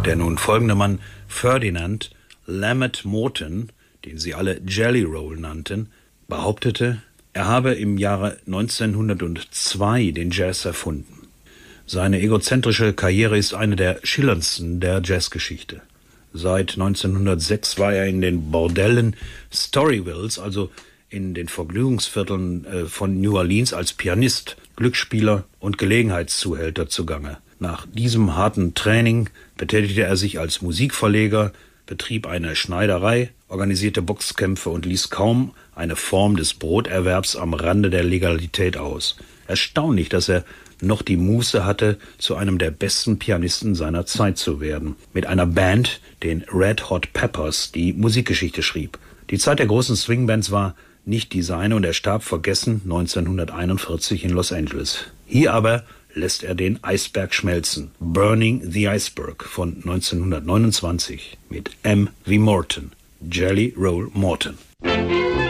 Der nun folgende Mann, Ferdinand Lamet Morton, den sie alle Jelly Roll nannten, behauptete, er habe im Jahre 1902 den Jazz erfunden. Seine egozentrische Karriere ist eine der schillerndsten der Jazzgeschichte. Seit 1906 war er in den Bordellen Storyvilles, also in den Vergnügungsvierteln von New Orleans, als Pianist, Glücksspieler und Gelegenheitszuhälter zugange. Nach diesem harten Training betätigte er sich als Musikverleger, betrieb eine Schneiderei, organisierte Boxkämpfe und ließ kaum eine Form des Broterwerbs am Rande der Legalität aus. Erstaunlich, dass er noch die Muße hatte, zu einem der besten Pianisten seiner Zeit zu werden. Mit einer Band, den Red Hot Peppers, die Musikgeschichte schrieb. Die Zeit der großen Swingbands war nicht die seine und er starb vergessen 1941 in Los Angeles. Hier aber lässt er den Eisberg schmelzen. Burning the Iceberg von 1929 mit M. wie Morton. Jelly Roll Morton.